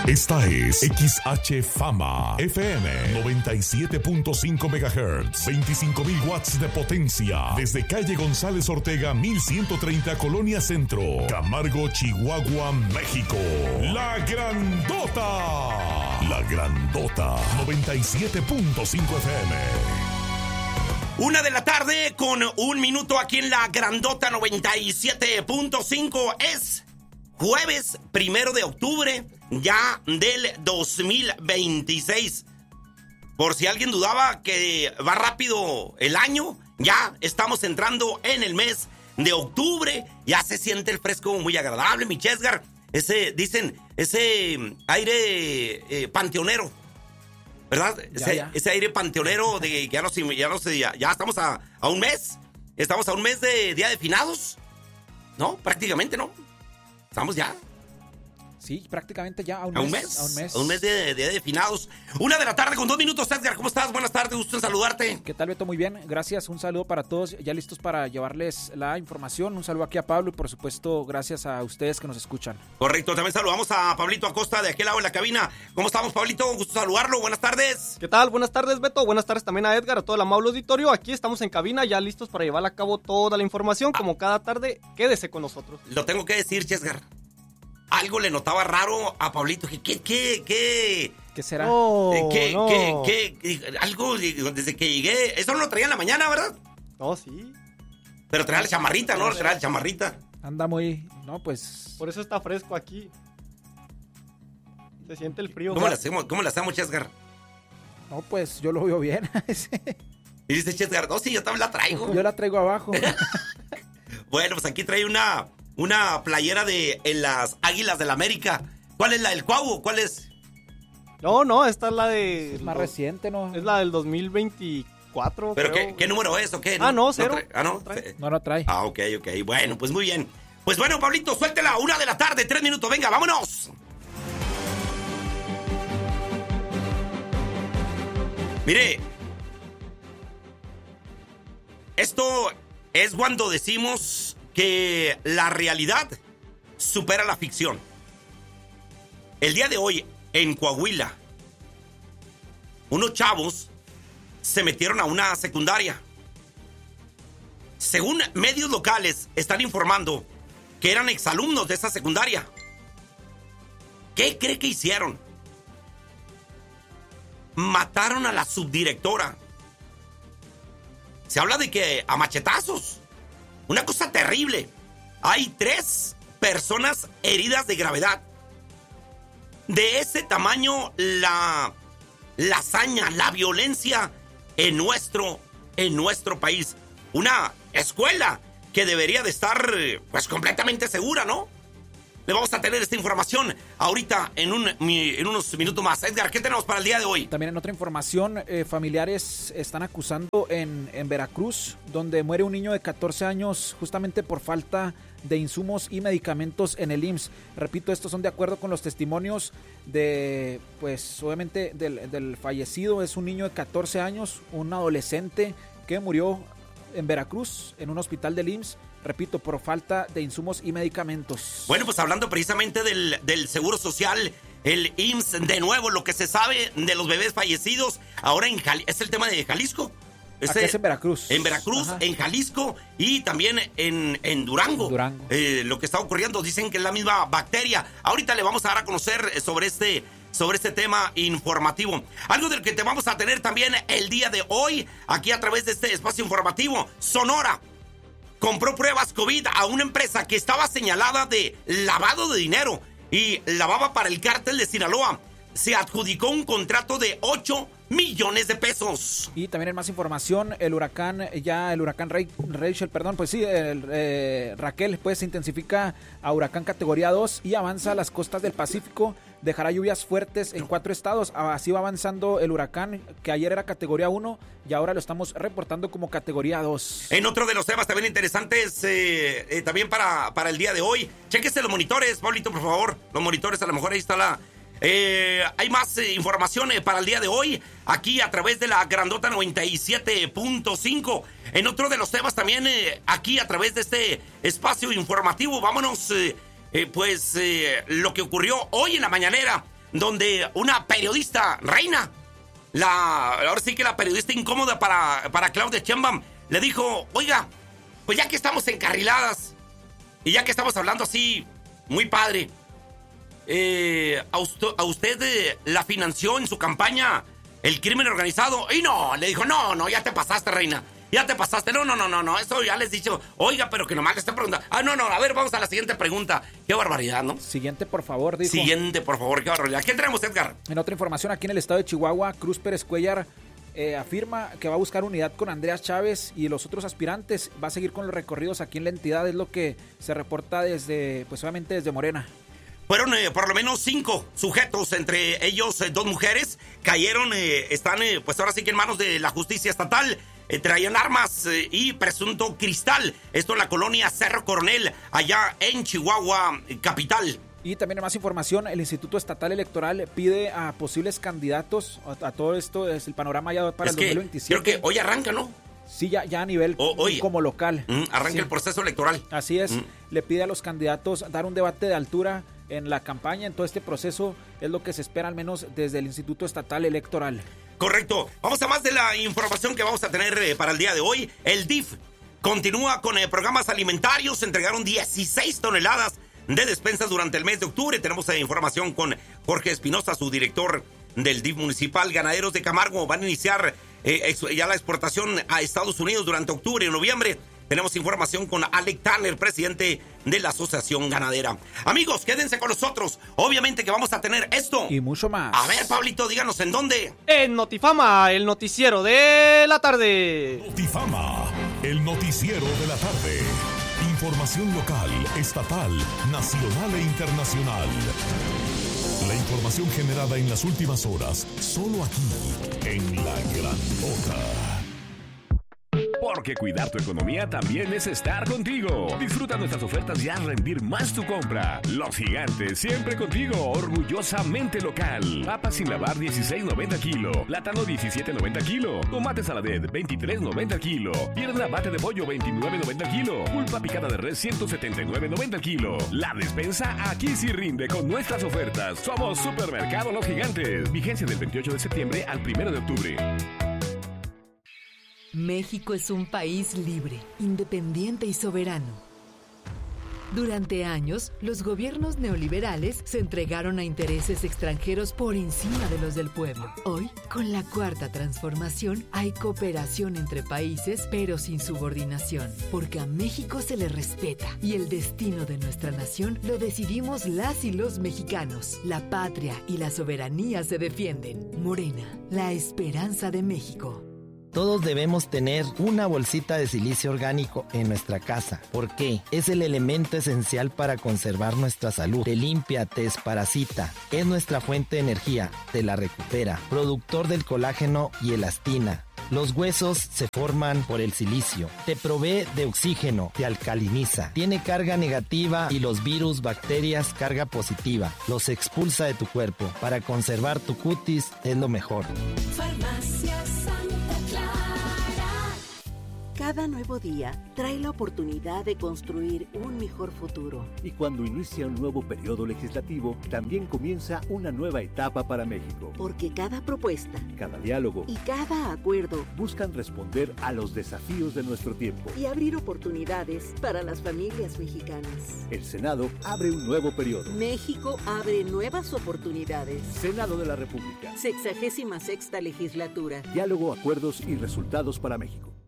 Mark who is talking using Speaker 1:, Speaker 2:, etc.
Speaker 1: Esta es XH Fama FM 97.5 MHz, 25,000 watts de potencia, desde calle González Ortega 1130, Colonia Centro, Camargo, Chihuahua, México. La Grandota. La Grandota 97.5 FM.
Speaker 2: 1 de la tarde con 1 minuto aquí en La Grandota 97.5. Es jueves 1 de octubre ya del 2026. Por si alguien dudaba que va rápido el año, ya estamos entrando en el mes de octubre. Ya se siente el fresco muy agradable, mi Chesgar. Ese aire panteonero, ¿verdad? Ese aire panteonero de que ya estamos a un mes. Estamos a un mes de Día de Finados. No, prácticamente no. Estamos ya.
Speaker 3: Sí, prácticamente ya a un mes.
Speaker 2: A un mes de finados. 1 de la tarde con 2 minutos, Edgar. ¿Cómo estás? Buenas tardes, gusto en saludarte.
Speaker 3: ¿Qué tal, Beto? Muy bien, gracias. Un saludo para todos, ya listos para llevarles la información. Un saludo aquí a Pablo y, por supuesto, gracias a ustedes que nos escuchan.
Speaker 2: Correcto, también saludamos a Pablito Acosta de aquel lado en la cabina. ¿Cómo estamos, Pablito? Gusto saludarlo. Buenas tardes.
Speaker 4: ¿Qué tal? Buenas tardes, Beto. Buenas tardes también a Edgar, a todo el amable auditorio. Aquí estamos en cabina, ya listos para llevar a cabo toda la información. Como cada tarde, quédese con nosotros.
Speaker 2: Lo tengo que decir, Chesgar. Algo le notaba raro a Pablito. ¿Qué
Speaker 3: será?
Speaker 2: Algo desde que llegué. Eso no lo traía en la mañana, ¿verdad?
Speaker 4: No, sí.
Speaker 2: Pero traía la chamarrita, ¿no? Traía la chamarrita.
Speaker 3: Anda muy... No, pues...
Speaker 4: Por eso está fresco aquí. Se siente el frío.
Speaker 2: ¿Cómo le hacemos, Chesgar?
Speaker 3: No, pues yo lo veo bien.
Speaker 2: Y dice Chesgar, no, sí, yo también la traigo.
Speaker 3: Yo la traigo abajo.
Speaker 2: Bueno, pues aquí trae una playera en las Águilas del América. ¿Cuál es la del Cuau? ¿Cuál es?
Speaker 4: No, esta es la de...
Speaker 3: Es más reciente, ¿no?
Speaker 4: Es la del 2024.
Speaker 2: ¿Pero qué número es o qué?
Speaker 4: No, cero.
Speaker 2: ¿No?
Speaker 3: No la trae.
Speaker 2: Ok. Bueno, pues muy bien. Pues bueno, Pablito, suéltela. 1 de la tarde, 3 minutos. Venga, vámonos. Mire, esto es cuando decimos que la realidad supera la ficción. El día de hoy, en Coahuila, unos chavos se metieron a una secundaria. Según medios locales, están informando que eran exalumnos de esa secundaria. ¿Qué cree que hicieron? Mataron a la subdirectora. Se habla de que a machetazos. Una cosa terrible. Hay 3 personas heridas de gravedad. De ese tamaño la hazaña, la violencia en nuestro país. Una escuela que debería de estar pues completamente segura, ¿no? Le vamos a tener esta información ahorita en unos minutos más. Edgar, ¿qué tenemos para el día de hoy?
Speaker 3: También en otra información, familiares están acusando en Veracruz, donde muere un niño de 14 años justamente por falta de insumos y medicamentos en el IMSS. Repito, estos son de acuerdo con los testimonios de, pues obviamente del fallecido. Es un niño de 14 años, un adolescente que murió en Veracruz, en un hospital del IMSS. Repito, por falta de insumos y medicamentos.
Speaker 2: Bueno, pues hablando precisamente del Seguro Social, el IMSS, de nuevo, lo que se sabe de los bebés fallecidos, ahora es el tema de Jalisco.
Speaker 3: Acá es en Veracruz.
Speaker 2: En Veracruz, ajá. En Jalisco y también en Durango. Lo que está ocurriendo, dicen que es la misma bacteria. Ahorita le vamos a dar a conocer sobre este tema informativo. Algo del que te vamos a tener también el día de hoy, aquí a través de este espacio informativo. Sonora compró pruebas COVID a una empresa que estaba señalada de lavado de dinero y lavaba para el cártel de Sinaloa. Se adjudicó un contrato de 8 millones de pesos.
Speaker 3: Y también en más información, el huracán Rachel, pues sí, Raquel, pues se intensifica a huracán categoría 2 y avanza a las costas del Pacífico. Dejará lluvias fuertes en 4 estados. Así va avanzando el huracán, que ayer era categoría 1 y ahora lo estamos reportando como categoría 2.
Speaker 2: En otro de los temas también interesantes, también para el día de hoy, chéquese los monitores, Pablito, por favor. Los monitores, a lo mejor ahí está la... hay más información para el día de hoy, aquí a través de la Grandota 97.5. En otro de los temas también, aquí a través de este espacio informativo, vámonos... lo que ocurrió hoy en la mañanera. donde una periodista, Reina, ahora sí que la periodista incómoda para Claudia Sheinbaum, le dijo, oiga, pues ya que estamos encarriladas y ya que estamos hablando así, muy padre, a usted la financió en su campaña el crimen organizado. Y no, le dijo, no, ya te pasaste, Reina. Ya te pasaste. No, eso ya les he dicho. Oiga, pero que nomás le esté preguntando. No, a ver, vamos a la siguiente pregunta. Qué barbaridad, ¿no?
Speaker 3: Siguiente, por favor, dijo.
Speaker 2: Siguiente, por favor, qué barbaridad. ¿Qué tenemos, Edgar?
Speaker 3: En otra información, aquí en el estado de Chihuahua, Cruz Pérez Cuellar afirma que va a buscar unidad con Andreas Chávez y los otros aspirantes. Va a seguir con los recorridos aquí en la entidad, es lo que se reporta obviamente desde Morena.
Speaker 2: Fueron por lo menos 5 sujetos, entre ellos 2 mujeres, cayeron, están pues ahora sí que en manos de la justicia estatal. Traían armas y presunto cristal. Esto en la colonia Cerro Coronel, allá en Chihuahua, capital.
Speaker 3: Y también más información, el Instituto Estatal Electoral pide a posibles candidatos, a todo esto, es el panorama ya para el 2027.
Speaker 2: Creo que hoy arranca, ¿no?
Speaker 3: Sí, ya a nivel como local.
Speaker 2: Arranca el proceso electoral.
Speaker 3: Así es, le pide a los candidatos dar un debate de altura en la campaña, en todo este proceso, es lo que se espera al menos desde el Instituto Estatal Electoral.
Speaker 2: Correcto. Vamos a más de la información que vamos a tener para el día de hoy. El DIF continúa con programas alimentarios. Se entregaron 16 toneladas de despensas durante el mes de octubre. Tenemos información con Jorge Espinosa, su director del DIF municipal. Ganaderos de Camargo van a iniciar ya la exportación a Estados Unidos durante octubre y noviembre. Tenemos información con Alec Tanner, presidente de la Asociación Ganadera. Amigos, quédense con nosotros. Obviamente que vamos a tener esto
Speaker 3: y mucho más.
Speaker 2: A ver, Pablito, díganos en dónde.
Speaker 4: En Notifama, el noticiero de la tarde.
Speaker 1: Notifama, el noticiero de la tarde. Información local, estatal, nacional e internacional. La información generada en las últimas horas, solo aquí, en La Grandota.
Speaker 5: Porque cuidar tu economía también es estar contigo. Disfruta nuestras ofertas y haz rendir más tu compra. Los Gigantes, siempre contigo, orgullosamente local. Papas sin lavar, 16.90 kilo. Plátano, 17.90 kilo. Tomate saladet, 23.90 kilo. Pierna bate de pollo, 29.90 kilo. Pulpa picada de res, 179.90 kilo. La despensa aquí sí rinde con nuestras ofertas. Somos Supermercado Los Gigantes. Vigencia del 28 de septiembre al 1 de octubre.
Speaker 6: México es un país libre, independiente y soberano. Durante años, los gobiernos neoliberales se entregaron a intereses extranjeros por encima de los del pueblo. Hoy, con la Cuarta Transformación, hay cooperación entre países, pero sin subordinación, porque a México se le respeta y el destino de nuestra nación lo decidimos las y los mexicanos. La patria y la soberanía se defienden. Morena, la esperanza de México.
Speaker 7: Todos debemos tener una bolsita de silicio orgánico en nuestra casa. ¿Por qué? Es el elemento esencial para conservar nuestra salud. Te limpia, te desparasita. Es nuestra fuente de energía. Te la recupera. Productor del colágeno y elastina. Los huesos se forman por el silicio. Te provee de oxígeno, te alcaliniza. Tiene carga negativa y los virus, bacterias, carga positiva. Los expulsa de tu cuerpo. Para conservar tu cutis es lo mejor.
Speaker 8: Farmacia Santa Clara. Cada nuevo día trae la oportunidad de construir un mejor futuro.
Speaker 9: Y cuando inicia un nuevo periodo legislativo, también comienza una nueva etapa para México.
Speaker 8: Porque cada propuesta,
Speaker 9: cada diálogo
Speaker 8: y cada acuerdo
Speaker 9: buscan responder a los desafíos de nuestro tiempo
Speaker 8: y abrir oportunidades para las familias mexicanas.
Speaker 9: El Senado abre un nuevo periodo.
Speaker 8: México abre nuevas oportunidades.
Speaker 9: Senado de la República.
Speaker 8: 66ª legislatura.
Speaker 9: Diálogo, acuerdos y resultados para México.